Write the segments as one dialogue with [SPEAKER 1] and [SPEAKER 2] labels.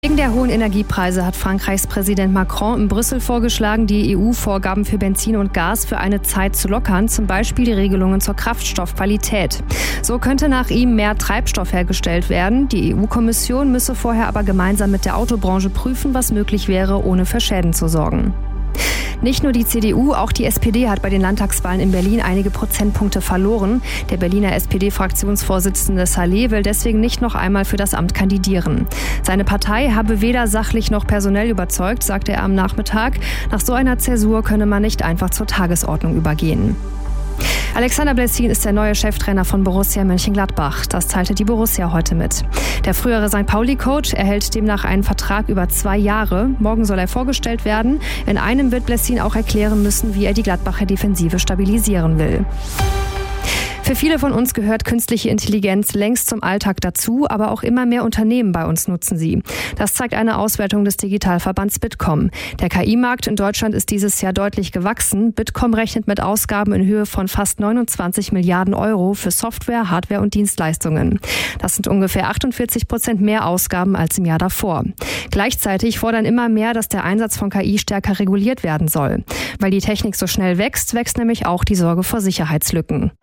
[SPEAKER 1] Wegen der hohen Energiepreise hat Frankreichs Präsident Macron in Brüssel vorgeschlagen, die EU-Vorgaben für Benzin und Gas für eine Zeit zu lockern, zum Beispiel die Regelungen zur Kraftstoffqualität. So könnte nach ihm mehr Treibstoff hergestellt werden. Die EU-Kommission müsse vorher aber gemeinsam mit der Autobranche prüfen, was möglich wäre, ohne für Schäden zu sorgen. Nicht nur die CDU, auch die SPD hat bei den Landtagswahlen in Berlin einige Prozentpunkte verloren. Der Berliner SPD-Fraktionsvorsitzende Saleh will deswegen nicht noch einmal für das Amt kandidieren. Seine Partei habe weder sachlich noch personell überzeugt, sagte er am Nachmittag. Nach so einer Zäsur könne man nicht einfach zur Tagesordnung übergehen. Alexander Blessin ist der neue Cheftrainer von Borussia Mönchengladbach. Das teilte die Borussia heute mit. Der frühere St. Pauli-Coach erhält demnach einen Vertrag über 2 Jahre. Morgen soll er vorgestellt werden. In einem wird Blessin auch erklären müssen, wie er die Gladbacher Defensive stabilisieren will. Für viele von uns gehört künstliche Intelligenz längst zum Alltag dazu, aber auch immer mehr Unternehmen bei uns nutzen sie. Das zeigt eine Auswertung des Digitalverbands Bitkom. Der KI-Markt in Deutschland ist dieses Jahr deutlich gewachsen. Bitkom rechnet mit Ausgaben in Höhe von fast 29 Milliarden Euro für Software, Hardware und Dienstleistungen. Das sind ungefähr 48% mehr Ausgaben als im Jahr davor. Gleichzeitig fordern immer mehr, dass der Einsatz von KI stärker reguliert werden soll. Weil die Technik so schnell wächst, wächst nämlich auch die Sorge vor Sicherheitslücken.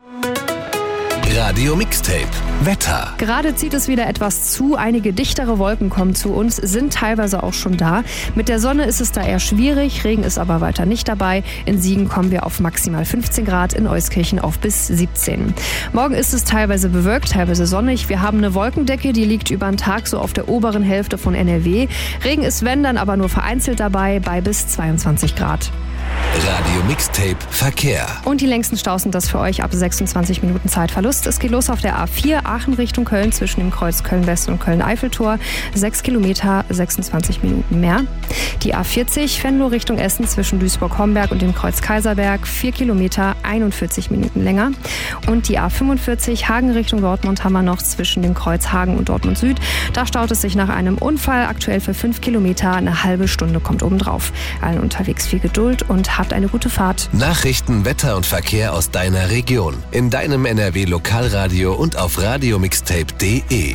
[SPEAKER 2] Radio Mixtape Wetter.
[SPEAKER 1] Gerade zieht es wieder etwas zu. Einige dichtere Wolken kommen zu uns, sind teilweise auch schon da. Mit der Sonne ist es da eher schwierig, Regen ist aber weiter nicht dabei. In Siegen kommen wir auf maximal 15 Grad, in Euskirchen auf bis 17. Morgen ist es teilweise bewölkt, teilweise sonnig. Wir haben eine Wolkendecke, die liegt über den Tag so auf der oberen Hälfte von NRW. Regen ist wenn dann aber nur vereinzelt dabei, bei bis 22 Grad.
[SPEAKER 2] Radio Mixtape Verkehr.
[SPEAKER 1] Und die längsten Staus sind das für euch ab 26 Minuten Zeitverlust. Es geht los auf der A4 Aachen Richtung Köln zwischen dem Kreuz Köln-West und Köln-Eiffeltor. 6 Kilometer, 26 Minuten mehr. Die A40 Venlo Richtung Essen zwischen Duisburg-Homberg und dem Kreuz Kaiserberg. 4 Kilometer, 41 Minuten länger. Und die A45 Hagen Richtung Dortmund haben wir noch zwischen dem Kreuz Hagen und Dortmund Süd. Da staut es sich nach einem Unfall. Aktuell für 5 Kilometer, eine halbe Stunde kommt obendrauf. Allen unterwegs viel Geduld und habt eine gute Fahrt.
[SPEAKER 2] Nachrichten, Wetter und Verkehr aus deiner Region. In deinem NRW-Lokalradio und auf radiomixtape.de.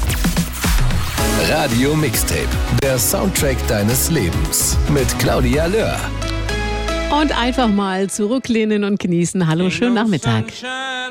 [SPEAKER 2] Radio Mixtape, der Soundtrack deines Lebens. Mit Claudia Löhr.
[SPEAKER 3] Und einfach mal zurücklehnen und genießen. Hallo, schönen Nachmittag.